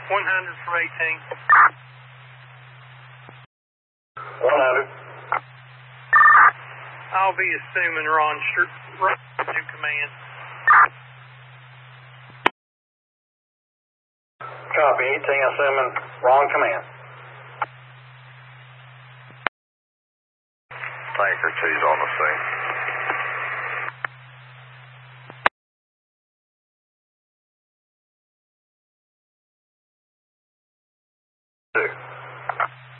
100 for 18. 100. I'll be assuming Ron to command. Copy. 18, assuming wrong command. Tanker 2's on the scene.